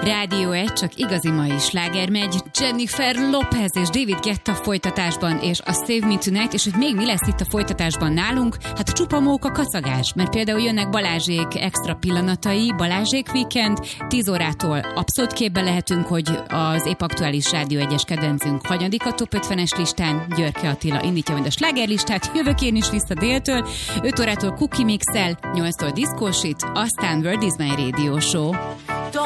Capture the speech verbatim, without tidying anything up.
Rádió egy, csak igazi mai sláger megy. Jennifer Lopez és David Guetta folytatásban, és a Save Me Tonight, és hogy még mi lesz itt a folytatásban nálunk? Hát csupa móka kacagás, mert például jönnek Balázsék extra pillanatai, Balázsék Weekend, tíz órától abszolút képbe lehetünk, hogy az épp aktuális Rádió egyes kedvencünk hanyadik a top ötvenes listán, Györke Attila indítja majd a slágerlistát, jövök én is vissza déltől, öt órától Cookie Mix-el, nyolctól diszkósít, aztán World is My Radio Show.